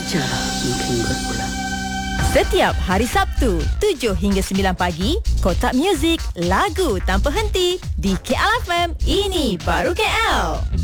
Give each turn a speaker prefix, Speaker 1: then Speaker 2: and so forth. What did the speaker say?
Speaker 1: Wajarlah mungkin berulang.
Speaker 2: Setiap hari Sabtu 7 hingga 9 pagi, Kotak Muzik, lagu tanpa henti di KLFM. Ini baru KL.